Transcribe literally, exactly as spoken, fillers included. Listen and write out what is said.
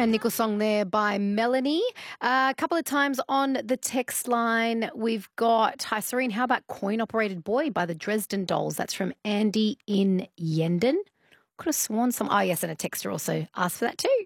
Nickel song there by Melanie. Uh, a couple of times on the text line, we've got, hi Serene, how about Coin Operated Boy by the Dresden Dolls? That's from Andy in Yendon. Could have sworn some, oh yes, and a texter also asked for that too.